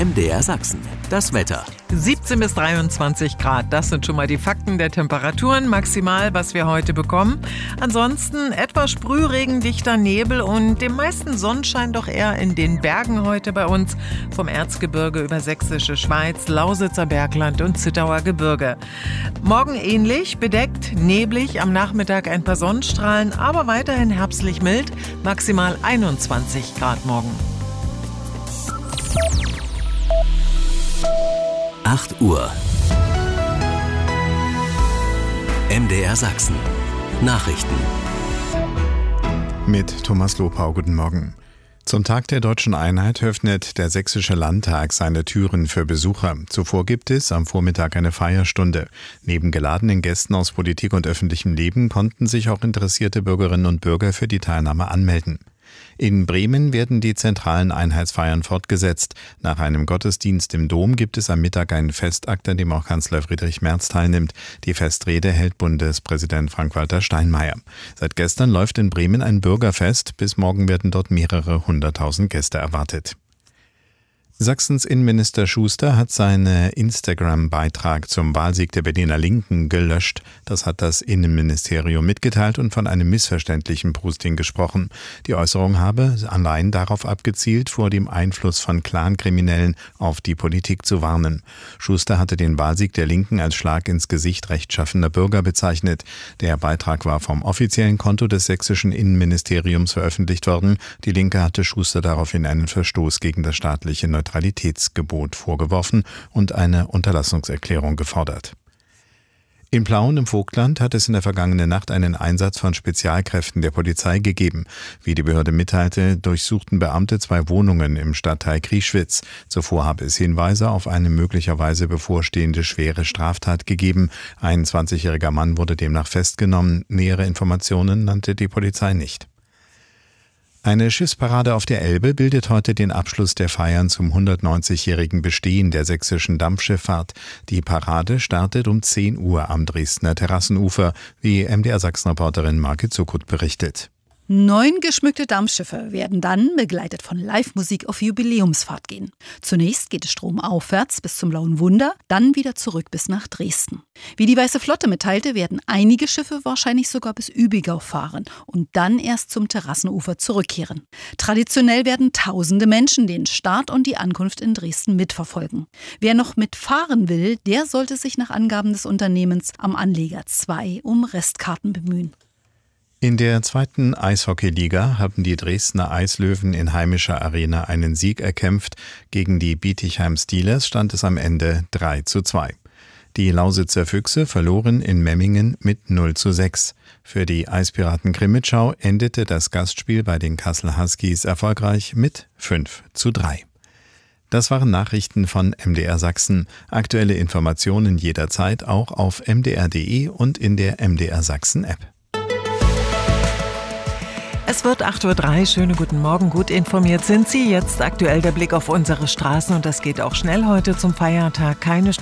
MDR Sachsen. Das Wetter. 17 bis 23 Grad, das sind schon mal die Fakten der Temperaturen, maximal, was wir heute bekommen. Ansonsten etwas Sprühregen, dichter Nebel und dem meisten Sonnenschein doch eher in den Bergen heute bei uns. Vom Erzgebirge über Sächsische Schweiz, Lausitzer Bergland und Zittauer Gebirge. Morgen ähnlich, bedeckt, neblig, am Nachmittag ein paar Sonnenstrahlen, aber weiterhin herbstlich mild, maximal 21 Grad morgen. 8 Uhr. MDR Sachsen. Nachrichten. Mit Thomas Lopau, guten Morgen. Zum Tag der Deutschen Einheit öffnet der Sächsische Landtag seine Türen für Besucher. Zuvor gibt es am Vormittag eine Feierstunde. Neben geladenen Gästen aus Politik und öffentlichem Leben konnten sich auch interessierte Bürgerinnen und Bürger für die Teilnahme anmelden. In Bremen werden die zentralen Einheitsfeiern fortgesetzt. Nach einem Gottesdienst im Dom gibt es am Mittag einen Festakt, an dem auch Kanzler Friedrich Merz teilnimmt. Die Festrede hält Bundespräsident Frank-Walter Steinmeier. Seit gestern läuft in Bremen ein Bürgerfest. Bis morgen werden dort mehrere 100.000 Gäste erwartet. Sachsens Innenminister Schuster hat seinen Instagram-Beitrag zum Wahlsieg der Berliner Linken gelöscht. Das hat das Innenministerium mitgeteilt und von einem missverständlichen Posting gesprochen. Die Äußerung habe allein darauf abgezielt, vor dem Einfluss von Clankriminellen auf die Politik zu warnen. Schuster hatte den Wahlsieg der Linken als Schlag ins Gesicht rechtschaffener Bürger bezeichnet. Der Beitrag war vom offiziellen Konto des sächsischen Innenministeriums veröffentlicht worden. Die Linke hatte Schuster daraufhin einen Verstoß gegen das staatliche Neutralitätsgebot vorgeworfen und eine Unterlassungserklärung gefordert. In Plauen im Vogtland hat es in der vergangenen Nacht einen Einsatz von Spezialkräften der Polizei gegeben. Wie die Behörde mitteilte, durchsuchten Beamte 2 Wohnungen im Stadtteil Krieschwitz. Zuvor habe es Hinweise auf eine möglicherweise bevorstehende schwere Straftat gegeben. Ein 20-jähriger Mann wurde demnach festgenommen. Nähere Informationen nannte die Polizei nicht. Eine Schiffsparade auf der Elbe bildet heute den Abschluss der Feiern zum 190-jährigen Bestehen der sächsischen Dampfschifffahrt. Die Parade startet um 10 Uhr am Dresdner Terrassenufer, wie MDR Sachsen-Reporterin Margit Zuckut berichtet. 9 geschmückte Dampfschiffe werden dann, begleitet von Live-Musik, auf Jubiläumsfahrt gehen. Zunächst geht es stromaufwärts bis zum Blauen Wunder, dann wieder zurück bis nach Dresden. Wie die Weiße Flotte mitteilte, werden einige Schiffe wahrscheinlich sogar bis Übigau fahren und dann erst zum Terrassenufer zurückkehren. Traditionell werden tausende Menschen den Start und die Ankunft in Dresden mitverfolgen. Wer noch mitfahren will, der sollte sich nach Angaben des Unternehmens am Anleger 2 um Restkarten bemühen. In der 2. Eishockeyliga haben die Dresdner Eislöwen in heimischer Arena einen Sieg erkämpft. Gegen die Bietigheim Steelers stand es am Ende 3:2. Die Lausitzer Füchse verloren in Memmingen mit 0:6. Für die Eispiraten Crimmitschau endete das Gastspiel bei den Kassel Huskies erfolgreich mit 5:3. Das waren Nachrichten von MDR Sachsen. Aktuelle Informationen jederzeit auch auf mdr.de und in der MDR Sachsen App. Es wird 8:03 Uhr. Schönen guten Morgen. Gut informiert sind Sie. Jetzt aktuell der Blick auf unsere Straßen und das geht auch schnell heute zum Feiertag. Keine